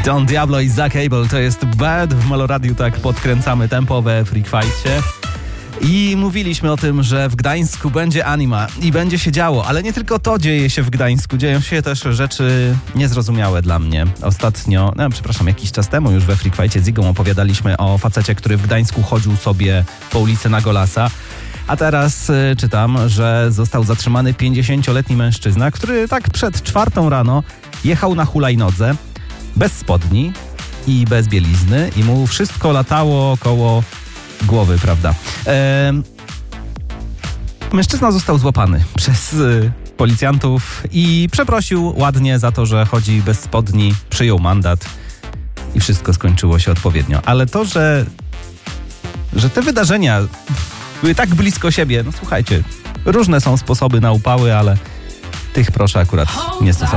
Don Diablo i Zack Abel, to jest Bad w Meloradiu, tak podkręcamy tempo we Freak Fightcie. I mówiliśmy o tym, że w Gdańsku będzie Anima i będzie się działo, ale nie tylko to dzieje się w Gdańsku, dzieją się też rzeczy niezrozumiałe dla mnie. Ostatnio, jakiś czas temu już we Freak Fightcie z Igą opowiadaliśmy o facecie, który w Gdańsku chodził sobie po ulicy na Golasa. A teraz czytam, że został zatrzymany 50-letni mężczyzna, który tak przed 4 rano jechał na hulajnodze, bez spodni i bez bielizny i mu wszystko latało koło głowy, prawda? Mężczyzna został złapany przez policjantów i przeprosił ładnie za to, że chodzi bez spodni, przyjął mandat i wszystko skończyło się odpowiednio. Ale to, że te wydarzenia były tak blisko siebie, no słuchajcie, różne są sposoby na upały, ale tych proszę akurat nie stosować.